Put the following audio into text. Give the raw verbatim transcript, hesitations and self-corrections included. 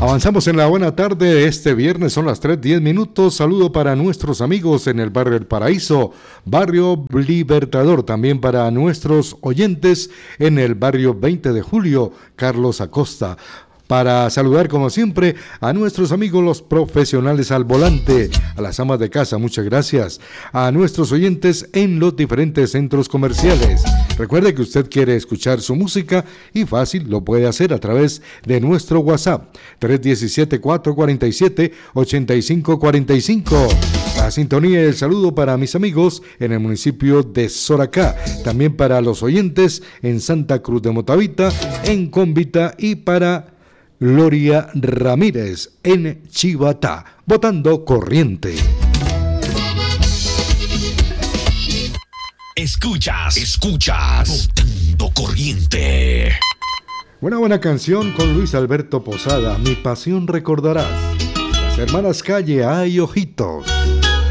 Avanzamos en la buena tarde de este viernes, son las tres diez minutos. Saludo para nuestros amigos en el barrio El Paraíso, barrio Libertador, también para nuestros oyentes en el barrio veinte de julio, Carlos Acosta. Para saludar como siempre a nuestros amigos los profesionales al volante, a las amas de casa, muchas gracias, a nuestros oyentes en los diferentes centros comerciales. Recuerde que usted quiere escuchar su música y fácil lo puede hacer a través de nuestro WhatsApp tres uno siete, cuatro cuatro siete, ocho cinco cuatro cinco. La sintonía y el saludo para mis amigos en el municipio de Soracá, también para los oyentes en Santa Cruz de Motavita, en Cómbita y para Gloria Ramírez en Chivatá, Botando Corriente. Escuchas, escuchas, Botando Corriente. Una buena canción con Luis Alberto Posada, Mi Pasión Recordarás. Las hermanas Calle, Ay Ojitos.